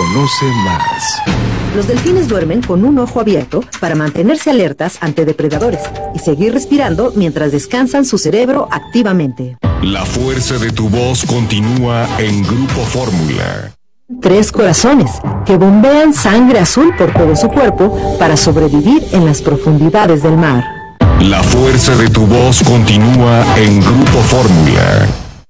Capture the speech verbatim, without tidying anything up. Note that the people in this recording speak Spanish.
Conoce más. Los delfines duermen con un ojo abierto para mantenerse alertas ante depredadores y seguir respirando mientras descansan su cerebro activamente. La fuerza de tu voz continúa en Grupo Fórmula. Tres corazones que bombean sangre azul por todo su cuerpo para sobrevivir en las profundidades del mar. La fuerza de tu voz continúa en Grupo Fórmula.